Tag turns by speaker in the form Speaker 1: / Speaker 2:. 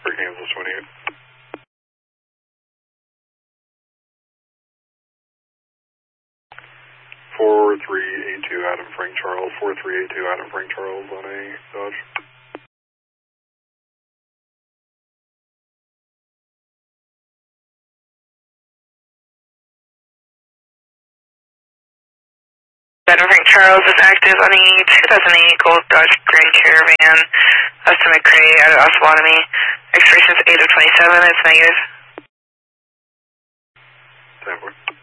Speaker 1: for Kansas 28. Four three eight two Adam Frank Charles. 4382 Adam Frank Charles on a Dodge.
Speaker 2: Adam Frank Charles is active on a 2008 Gold Dodge Grand Caravan. Estimate Cray out of Osawatomie. Expiration is 8 of 27. It's negative.
Speaker 1: 10-4.